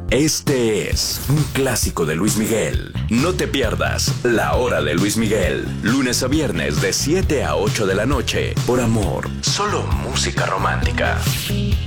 Este es un clásico de Luis Miguel. No te pierdas La Hora de Luis Miguel, lunes a viernes de 7 a 8 de la noche, por Amor, solo música romántica.